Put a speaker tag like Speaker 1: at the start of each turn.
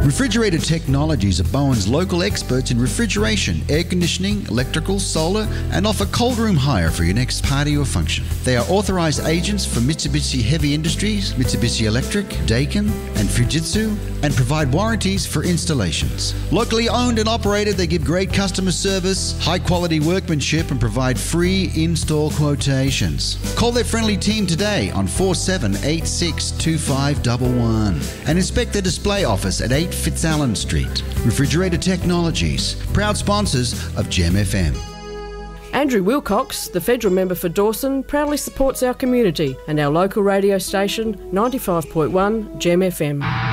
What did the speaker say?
Speaker 1: Refrigerator Technologies are Bowen's local experts in refrigeration, air conditioning, electrical, solar, and offer cold room hire for your next party or function. They are authorised agents for Mitsubishi Heavy Industries, Mitsubishi Electric, Daikin, and Fujitsu, and provide warranties for installations. Locally owned and operated, they give great customer service, high-quality workmanship, and provide free install quotations. Call their friendly team today on 47862511 and inspect their display office at 8 Fitzallen Street. Refrigerator Technologies, proud sponsors of Gem FM.
Speaker 2: Andrew Wilcox, the federal member for Dawson, proudly supports our community and our local radio station 95.1 Gem FM.